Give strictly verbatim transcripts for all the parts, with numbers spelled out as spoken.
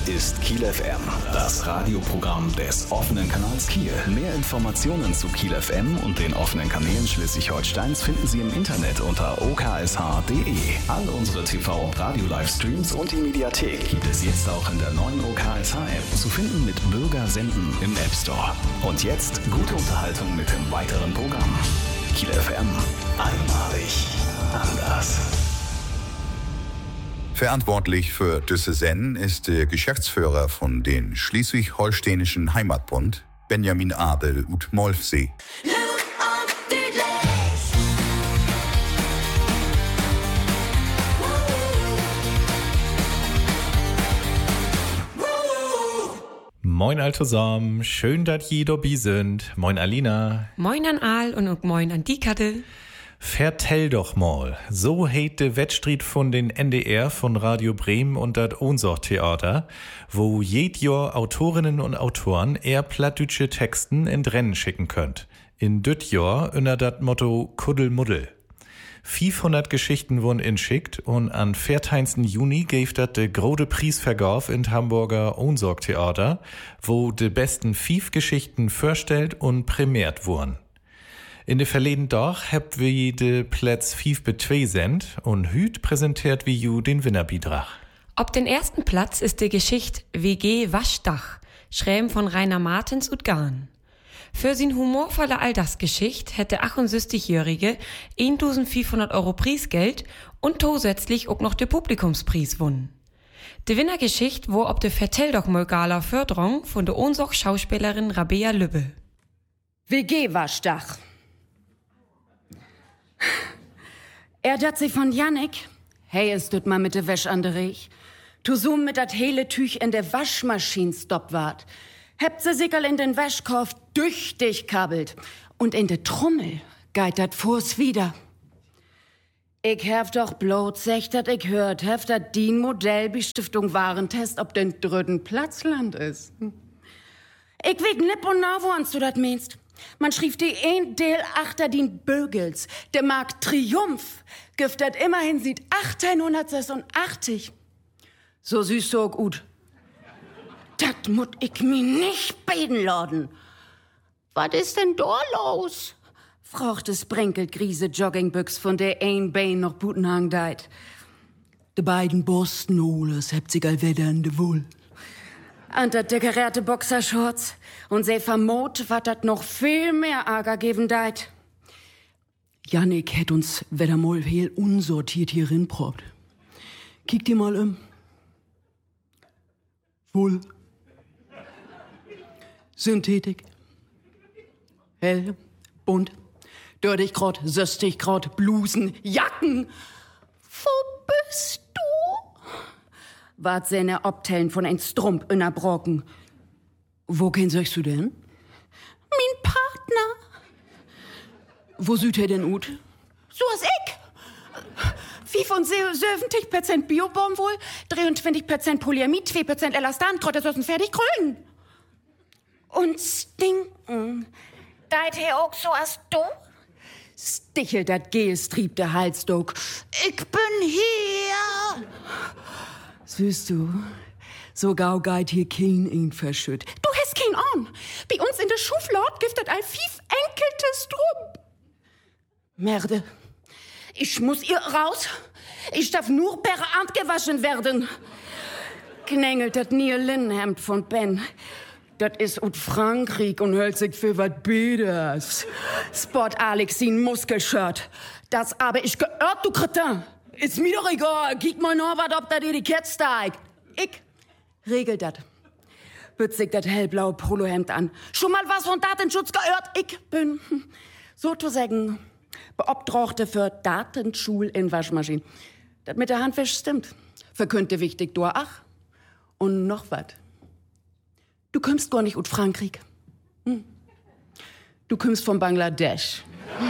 ist Kiel F M, das Radioprogramm des offenen Kanals Kiel. Mehr Informationen zu Kiel F M und den offenen Kanälen Schleswig-Holsteins finden Sie im Internet unter o k s h punkt d e. All unsere T V- und Radio-Livestreams und die Mediathek gibt es jetzt auch in der neuen O K S H-App. Zu finden mit Bürger senden im App Store. Und jetzt gute Unterhaltung mit dem weiteren Programm. Kiel F M. Einmalig anders. Verantwortlich für diese Sendung ist der Geschäftsführer von den Schleswig-Holsteinischen Heimatbund, Benjamin Adel ut Molfsee. Moin all zusammen, schön, dass ihr dabei sind. Moin Alina. Moin an Al und moin an die Kattel. Vertell doch mal, so heit de Wettstreit von den N D R von Radio Bremen und dat Ohnsorg-Theater, wo jed Jahr Autorinnen und Autoren eher plattdütsche Texten in Rennen schicken könnt. In düt Jahr unter dat Motto Kuddelmuddel. fünfhundert Geschichten wurden inschickt und an vierzehnten Juni gäf dat de grode Preisvergauf in Hamburger Ohnsorg-Theater, wo de besten fünf Geschichten vorstellt und prämiert wurden. In de verleden Tag habt wir de Plätz fünf bis zwei sind und hüt präsentiert wie ju den Winnerbeitrag. Ob den ersten Platz ist die Geschichte W G Waschdach, schreiben von Rainer Martens und Gahn. Für sin humorvolle Alltagsgeschichte hätte achtundsechzigjährige eintausendfünfhundert Euro Preisgeld und zusätzlich auch noch de Publikumspreis wunnen. Die Winnergeschichte war ob de Vertell doch mal Gala Förderung von der Ohnsorg-Schauspielerin Rabea Lübbe. W G Waschdach. Er dat sie von Jannik. Hey, es tut mal mit de Wäsch an de Reich. Tu zoom mit dat hele Tüch in de Waschmaschine stoppt wart. Hebt se sickerl in den Wäschkorf düchtig kabbelt. Und in de Trommel geit dat vors wieder. Ich hef doch bloß sech, dat ich hört, hef dat din Modellbestiftung Warentest ob den dritten Platzland is. Ich weet nipp und na, woans du dat meinst. Man schrieb die ein Del achter din Bögels. Der Markt Triumph giftet immerhin sieht achtzehnhundertsechsundachtzig. So süß so gut. Dat mut ich mi nicht beten laden. Was ist denn da los? Fragt es Brenkelt Griese Joggingbüchs von der ein Bein noch Butenhang deit. De beiden Borstenholes hebt sich all wetternde wohl. An dat dekorierte Boxershorts. Und sie vermut, wat dat noch viel mehr Ärger geben deit. Jannik hätt uns wieder mal heel unsortiert hier rinprobt. Kick dir mal um. Wohl. Synthetik. Hell, bunt, Dördigkraut, Söstigkraut, Blusen, Jacken. Wo bist du? Wart seine Obtellen von ein Strump in der Brocken. Wo kennst du denn? Mein Partner. Wo süd er denn ut? So as ich. fünfundsiebzig Prozent Bio-Baumwoll, dreiundzwanzig Prozent Polyamid, zwei Prozent Elastan, Trottesossen fertig krüllen. Und stinken. Deit he auch so as du? Stichelt dat Gehestrieb der Halsdog. Ich bin hier. Süß du, so gau geit hier kein ihn verschütt. Du hast kein Arm. Bei uns in der Schuflad giftet ein fief enkeltes Drum. Merde, ich muss ihr raus. Ich darf nur per Hand gewaschen werden. Knängelt dat nie Linnenhemd von Ben. Dat is ut Frankreich und hält sich für wat Beders. Sport Alexin Muskelshirt. Das aber ich geirrt, du Kretin. Ist mir doch egal. Kiek mal noch wat, ob da dir die Ketz steigt. Ich regel dat. Bützig dat hellblaue Polohemd an. Schon mal was von Datenschutz geirrt? Ich bin, so zu sagen, Beobdrochte für Datenschul in Waschmaschinen. Dat mit der Handwäsche stimmt. Verkündte wichtig, du ach. Und noch wat. Du kommst gar nicht ut Frankreich. Hm. Du kommst von Bangladesch.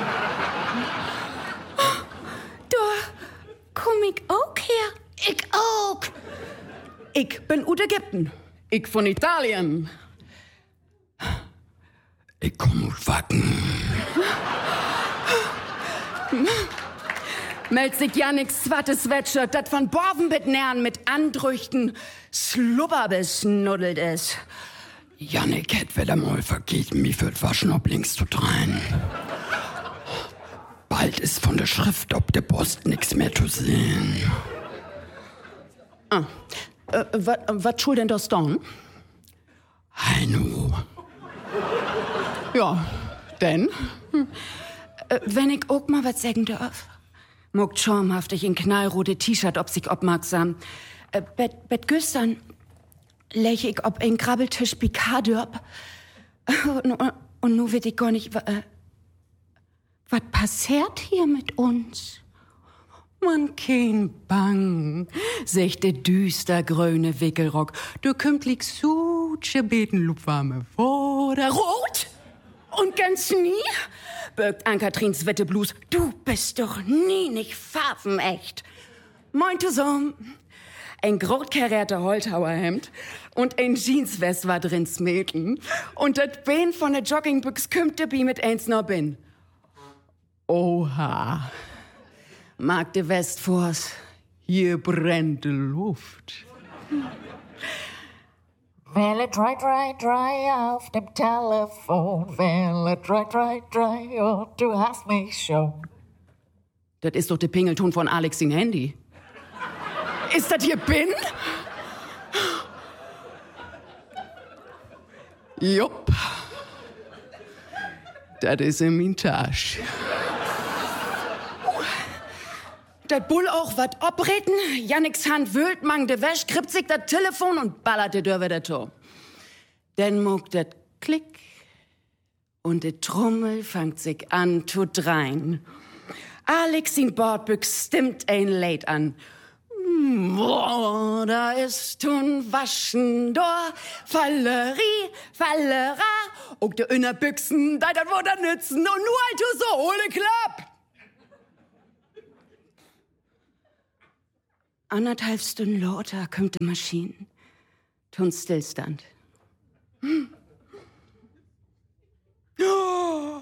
Da komm ich auch her. Ich auch. Ich bin ut Ägypten. Ich von Italien. Ich komm ut Wacken. Meld sich ja nix zwattes Wetschirt, dat von Borven mit Nähren mit Andrüchten Slubber besnuddelt is. Jannik hätt wieder mal vergeben, wie für Waschnopplings zu dreien. Bald ist von der Schrift ob der Post nix mehr zu sehen. Ah, äh, wat schuld denn das dann? Heino. Ja, denn? Hm. Äh, wenn ich auch mal was sagen darf. Muckt schormhaftig in knallrote T-Shirt, ob sich obmerksam. Äh, bet, bet güstern lech ich ob ein Krabbeltisch Picardörb. Und, und, und nu wird ich gar nicht, äh, was passiert hier mit uns? Man kein Bang, sagt der düster grüne Wickelrock. Du kümmt lik suche beten lupwarme Woder rot und ganz nie birgt Ann-Katrins Wetteblus. Du bist doch nie nicht farbenecht. Meinte so, ein grotkarierter Holthauerhemd und ein Jeanswest war drin's Mädchen und das Bein von der Joggingbüchs kümmt bi mit eins noch bin. Oha. Mag de Westfors, hier brennt die Luft. Welle dry, dry, dry auf dem Telefon. Welle dry, dry, dry, oh, du hast mich schon. Das ist doch der Pingelton von Alex in Handy. Ist das hier Bin? Jupp. Das ist in min Tasche. Dat Bull auch wat obreden, Janniks Hand wühlt, mang de Wäsch, krippt sich dat Telefon und ballert de Dörr wieder to. Denn muckt dat Klick und de Trommel fangt sich an zu drein. Alex in Bordbüchs stimmt ein Lied an. Boah, da ist tun Waschen, da Fallerie, Fallera, auch de Innerbüchsen, da dat wo da nützen und nur halt du so, hole Klapp. Anderthalb Stunden lauter kommt die Maschine. Tun Stillstand. Hm. Oh.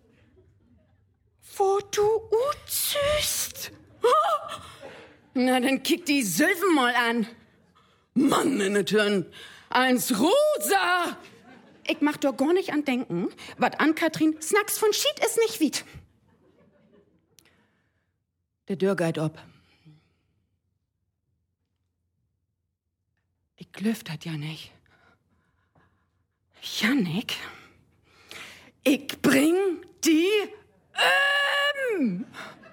Wo du utzüst. Oh. Na, dann kick die Sylven mal an. Mann, in der Türen. Eins rosa. Ich mach doch gar nicht an denken, wat Ann-Kathrin Snacks von Schied ist nicht wiet. Der Dörr geht ob. Ich glüft dat ja nicht. Jannik, ich bring die ähm.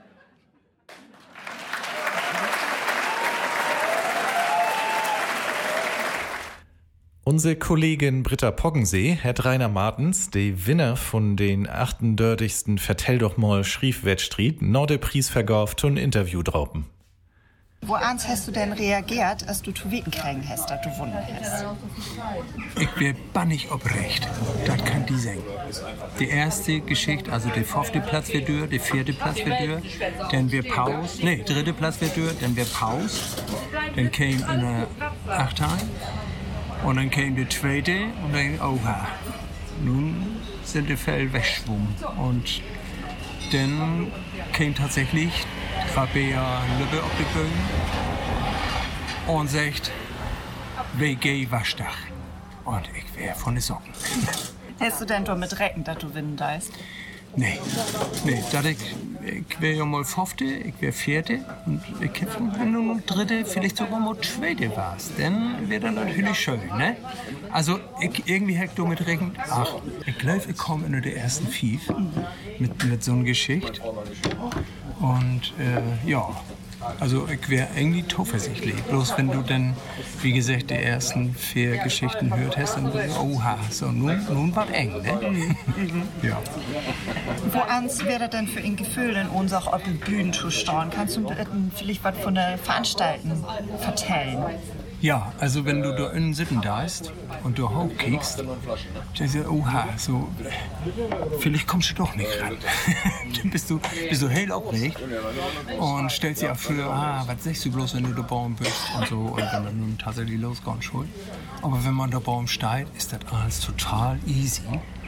Unsere Kollegin Britta Poggensee hat Rainer Martens, der Winner von den achtundvierzigsten Vertell doch mal Schriefwettstried, noch der Preis verkauft und ein Interview draupen. Woans hast du denn reagiert, als du zu Weken kriegen hast, dass du gewonnen hast? Ich bin bannig obrecht. Das kann die sagen. Die erste Geschichte, also der fünfte Platz wird durch, der vierte Platz wird durch, dann wir Pause, nee, dritte Platz wird durch, dann wir Pause, dann käme in der Achtein und dann käme der zweite und dann, oha, nun sind die Fälle weggeschwommen und dann käme tatsächlich Rabea Lübbe auf die Bühne und sagt, W G Waschtag. Und ich wär von den Socken. Hast du denn damit rechnen, dass du gewinnen darfst? Nee, nee, dat ich, ich wär ja mal fünfte, ich wär vierte und ich hätte, wenn du noch dritte, vielleicht sogar mal zweite warst, dann wäre das natürlich schön, ne? Also, ich, irgendwie hätte ich damit rechnen, ach, ich glaube, ich komme in der ersten Fief mit, mit so einer Geschichte. Und, äh, ja, also ich wäre irgendwie zuversichtlich. Bloß wenn du dann, wie gesagt, die ersten vier Geschichten hört hast, dann denkst du, oha, so, nun, nun war eng, ne? Mhm. Ja. Woans wäre denn für ein Gefühl, in uns auch auf den Bühnen zu stehen? Kannst du vielleicht was von der Veranstaltung vertellen? Ja, also wenn du da innen sitzen darfst und du hochkickst, dann denkst du, oha, so, vielleicht kommst du doch nicht ran. Dann bist du, bist du hell aufgeregt und stellst dir auch für, ah, was sagst du bloß, wenn du da Baum bist und so, und wenn dann nun tatsächlich losgeht, schon. Aber wenn man da Baum steigt, ist das alles total easy.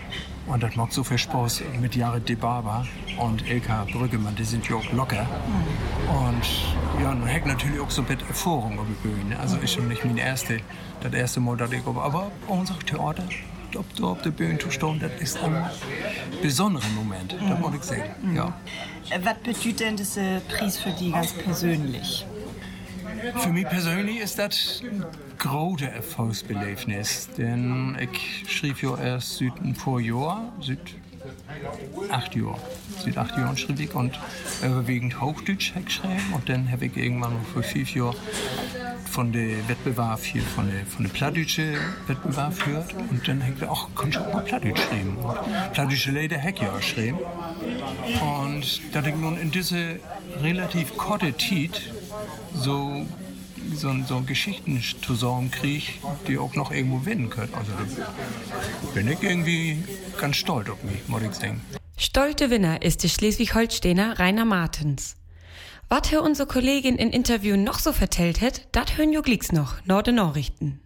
Und das macht so viel Spaß mit Jared De Barber und Elka Brüggemann, die sind ja auch locker. Und ja, man hat natürlich auch so ein bisschen Erfahrung auf der Bühne. Also ist schon nicht mein erste, das erste Mal, dass ich, aber unser Theater, ob du auf der Bühne zu stehen, das ist ein besonderer Moment, das muss ich sagen. Ja. Was bedeutet denn dieser Preis für die ganz persönlich? Für mich persönlich ist das ein großes Erfolgsbelebnis, denn ich schrieb ja erst seit ein paar Jahren, seit acht Jahren, seit acht Jahren schrieb ich und überwiegend Hochdeutsch geschrieben und dann habe ich irgendwann noch vor fünf Jahren von der Wettbewerb hier, von der, von der Plattdeutsche Wettbewerb gehört und dann habe ich auch, kann ich auch mal Plattdeutsch schreiben. Und Plattdeutsche Lieder habe ich ja auch geschrieben und da ich nun in diese relativ kurze Zeit so so, so Geschichten zusammenkriege, die auch noch irgendwo gewinnen können. Also da bin ich irgendwie ganz stolz auf mich, muss ich denken. Stolte Winner ist der Schleswig-Holsteiner Rainer Martens. Was hier unsere Kollegin in Interview noch so vertellt hat, das hören jo glicks noch, nach den Nachrichten.